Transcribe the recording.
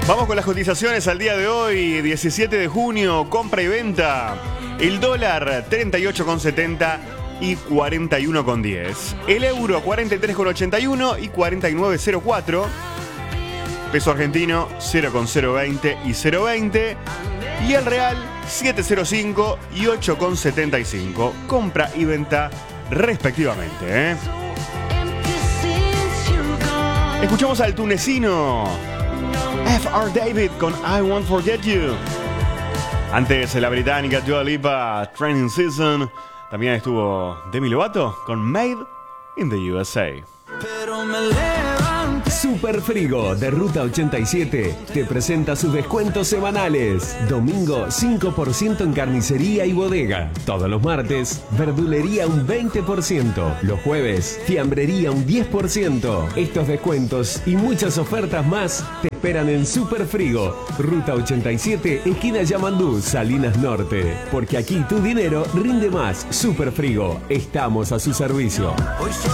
Vamos con las cotizaciones al día de hoy, 17 de junio, compra y venta. El dólar 38,70 y 41,10. El euro 43,81 y 49,04. Peso argentino 0,020 y 0,20. Y el real 7,05 y 8,75. Compra y venta respectivamente. Escuchamos al tunecino F.R. David con I Won't Forget You. Antes la británica Dua Lipa, Training Season. También estuvo Demi Lovato con Made in the USA. Super Frigo de Ruta 87 te presenta sus descuentos semanales. Domingo 5% en carnicería y bodega. Todos los martes, verdulería un 20%. Los jueves, fiambrería un 10%. Estos descuentos y muchas ofertas más te esperan en Super Frigo. Ruta 87, esquina Yamandú, Salinas Norte. Porque aquí tu dinero rinde más. Super Frigo, estamos a su servicio. Hoy